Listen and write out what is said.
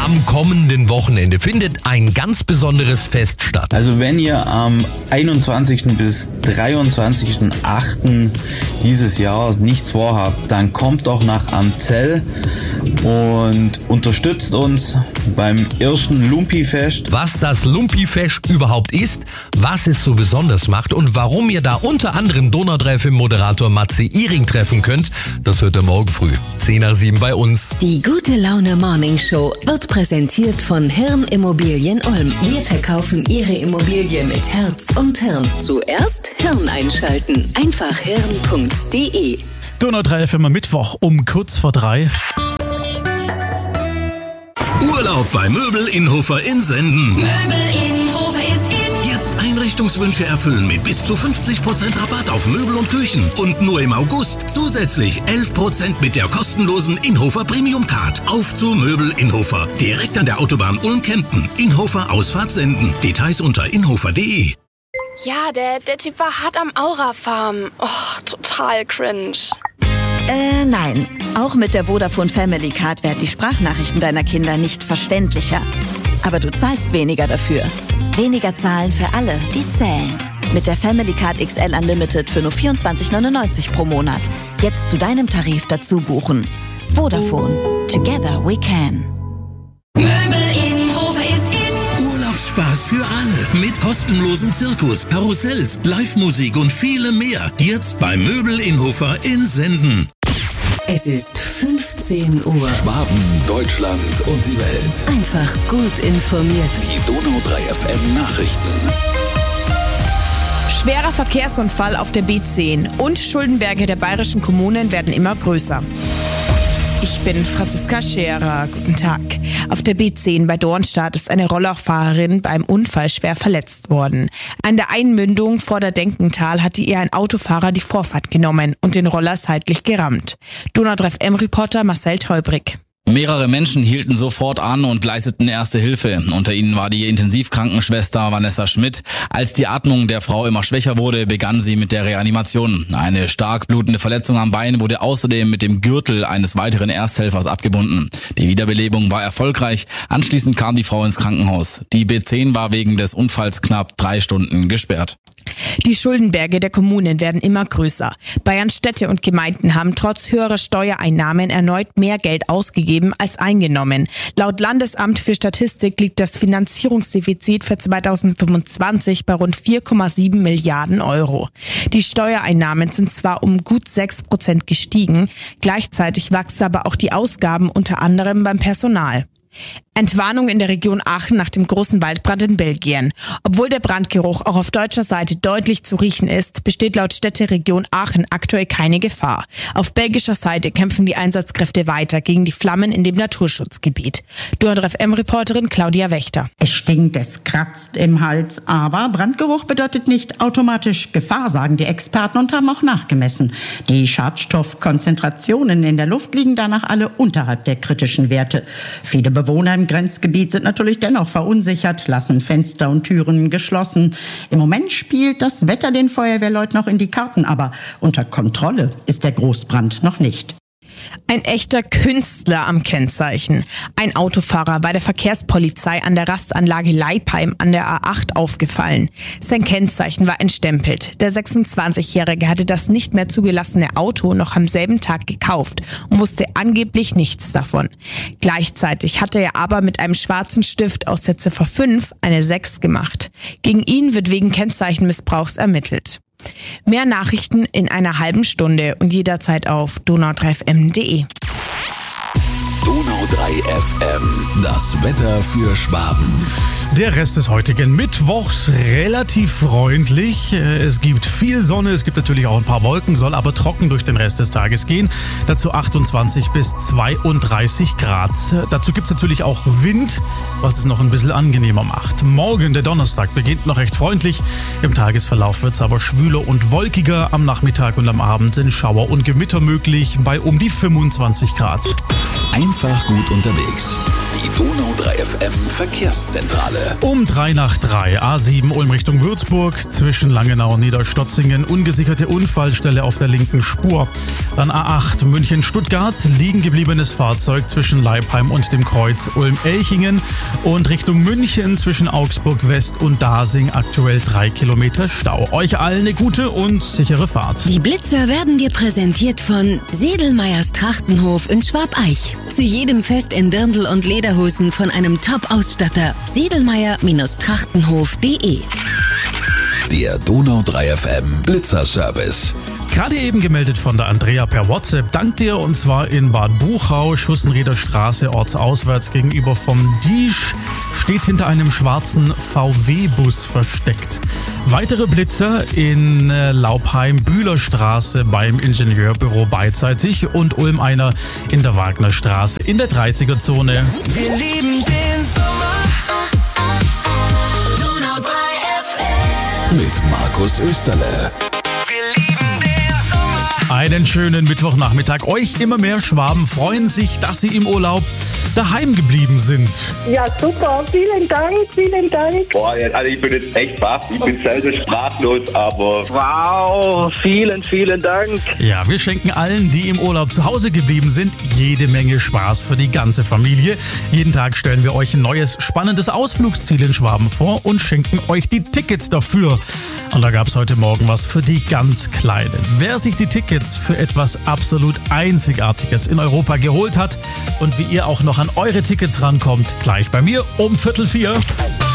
Am kommenden Wochenende findet ein ganz besonderes Fest statt. Also wenn ihr am 21. bis 23.08. dieses Jahres nichts vorhabt, dann kommt doch nach Amzell und unterstützt uns beim ersten Lumpi-Fest. Was das Lumpi-Fest überhaupt ist, was es so besonders macht und warum ihr da unter anderem Donau 3 FM-Moderator Matze Iring treffen könnt, das hört ihr morgen früh. 6:10 bei uns. Die Gute Laune Morning Show wird präsentiert von Hirn Immobilien Ulm. Wir verkaufen Ihre Immobilie mit Herz und Hirn. Zuerst Hirn einschalten. Einfach hirn.de. Donau 3 FM am Mittwoch um kurz vor 3. Urlaub bei Möbel Innhofer in Senden. Möbel Innhofer ist in. Jetzt Einrichtungswünsche erfüllen mit bis zu 50% Rabatt auf Möbel und Küchen. Und nur im August zusätzlich 11% mit der kostenlosen Innhofer Premium Card. Auf zu Möbel Innhofer. Direkt an der Autobahn Ulm-Kempten. Innhofer Ausfahrt Senden. Details unter innhofer.de. Ja, der Typ war hart am Aura-Farm. Oh, total cringe. Nein. Auch mit der Vodafone Family Card werden die Sprachnachrichten deiner Kinder nicht verständlicher. Aber du zahlst weniger dafür. Weniger zahlen für alle, die zählen. Mit der Family Card XL Unlimited für nur 24,99 pro Monat. Jetzt zu deinem Tarif dazu buchen. Vodafone. Together we can. Möbel Innhofer ist in. Urlaubsspaß für alle. Mit kostenlosem Zirkus, Karussells, Live-Musik und vielem mehr. Jetzt bei Möbel Innhofer in Senden. Es ist 15 Uhr. Schwaben, Deutschland und die Welt. Einfach gut informiert. Die Donau 3 FM Nachrichten. Schwerer Verkehrsunfall auf der B10 und Schuldenberge der bayerischen Kommunen werden immer größer. Ich bin Franziska Scherer. Guten Tag. Auf der B10 bei Dornstadt ist eine Rolllerfahrerin beim Unfall schwer verletzt worden. An der Einmündung vor der Denkental hatte ihr ein Autofahrer die Vorfahrt genommen und den Roller seitlich gerammt. Donau 3 FM-Reporter Marcel Teubrig. Mehrere Menschen hielten sofort an und leisteten erste Hilfe. Unter ihnen war die Intensivkrankenschwester Vanessa Schmidt. Als die Atmung der Frau immer schwächer wurde, begann sie mit der Reanimation. Eine stark blutende Verletzung am Bein wurde außerdem mit dem Gürtel eines weiteren Ersthelfers abgebunden. Die Wiederbelebung war erfolgreich. Anschließend kam die Frau ins Krankenhaus. Die B10 war wegen des Unfalls knapp 3 Stunden gesperrt. Die Schuldenberge der Kommunen werden immer größer. Bayerns Städte und Gemeinden haben trotz höherer Steuereinnahmen erneut mehr Geld ausgegeben als eingenommen. Laut Landesamt für Statistik liegt das Finanzierungsdefizit für 2025 bei rund 4,7 Milliarden Euro. Die Steuereinnahmen sind zwar um gut 6% gestiegen, gleichzeitig wachsen aber auch die Ausgaben unter anderem beim Personal. Entwarnung in der Region Aachen nach dem großen Waldbrand in Belgien. Obwohl der Brandgeruch auch auf deutscher Seite deutlich zu riechen ist, besteht laut Städteregion Aachen aktuell keine Gefahr. Auf belgischer Seite kämpfen die Einsatzkräfte weiter gegen die Flammen in dem Naturschutzgebiet. Donau 3 FM-Reporterin Claudia Wächter. Es stinkt, es kratzt im Hals, aber Brandgeruch bedeutet nicht automatisch Gefahr, sagen die Experten und haben auch nachgemessen. Die Schadstoffkonzentrationen in der Luft liegen danach alle unterhalb der kritischen Werte. Viele Bewohner im Grenzgebiet sind natürlich dennoch verunsichert, lassen Fenster und Türen geschlossen. Im Moment spielt das Wetter den Feuerwehrleuten noch in die Karten, aber unter Kontrolle ist der Großbrand noch nicht. Ein echter Künstler am Kennzeichen. Ein Autofahrer bei der Verkehrspolizei an der Rastanlage Leipheim an der A8 aufgefallen. Sein Kennzeichen war entstempelt. Der 26-Jährige hatte das nicht mehr zugelassene Auto noch am selben Tag gekauft und wusste angeblich nichts davon. Gleichzeitig hatte er aber mit einem schwarzen Stift aus der Ziffer 5 eine 6 gemacht. Gegen ihn wird wegen Kennzeichenmissbrauchs ermittelt. Mehr Nachrichten in einer halben Stunde und jederzeit auf donau3fm.de. Donau 3 FM, das Wetter für Schwaben. Der Rest des heutigen Mittwochs relativ freundlich. Es gibt viel Sonne, es gibt natürlich auch ein paar Wolken, soll aber trocken durch den Rest des Tages gehen. Dazu 28 bis 32 Grad. Dazu gibt es natürlich auch Wind, was es noch ein bisschen angenehmer macht. Morgen, der Donnerstag, beginnt noch recht freundlich. Im Tagesverlauf wird es aber schwüler und wolkiger. Am Nachmittag und am Abend sind Schauer und Gewitter möglich bei um die 25 Grad. Einfach gut unterwegs. Die Donau 3 FM Verkehrszentrale. Um 2:03, A7 Ulm Richtung Würzburg, zwischen Langenau und Niederstotzingen, ungesicherte Unfallstelle auf der linken Spur. Dann A8 München-Stuttgart, liegen gebliebenes Fahrzeug zwischen Leipheim und dem Kreuz Ulm-Elchingen und Richtung München zwischen Augsburg West und Dasing aktuell 3 Kilometer Stau. Euch allen eine gute und sichere Fahrt. Die Blitzer werden dir präsentiert von Sedelmeyers Trachtenhof in Schwabeich. Zu jedem Fest in Dirndl und Lederhosen von einem Top-Ausstatter. Sedelmeyer-Trachtenhof.de. Der Donau 3 FM Blitzerservice. Gerade eben gemeldet von der Andrea per WhatsApp. Dank dir, und zwar in Bad Buchau, Schussenrieder Straße, ortsauswärts gegenüber vom Diesch, steht hinter einem schwarzen VW-Bus versteckt. Weitere Blitzer in Laubheim-Bühlerstraße beim Ingenieurbüro beidseitig und Ulm einer in der Wagnerstraße in der 30er-Zone. Wir lieben den Sommer. Donau 3 FM. Mit Markus Österle. Einen schönen Mittwochnachmittag. Euch immer mehr Schwaben freuen sich, dass sie im Urlaub daheim geblieben sind. Ja, super. Vielen Dank, vielen Dank. Boah, also ich bin jetzt echt baff. Ich bin selber sprachlos, aber wow, vielen, vielen Dank. Ja, wir schenken allen, die im Urlaub zu Hause geblieben sind, jede Menge Spaß für die ganze Familie. Jeden Tag stellen wir euch ein neues, spannendes Ausflugsziel in Schwaben vor und schenken euch die Tickets dafür. Und da gab es heute Morgen was für die ganz Kleinen. Wer sich die Tickets für etwas absolut Einzigartiges in Europa geholt hat und wie ihr auch noch an eure Tickets rankommt, gleich bei mir um 3:45.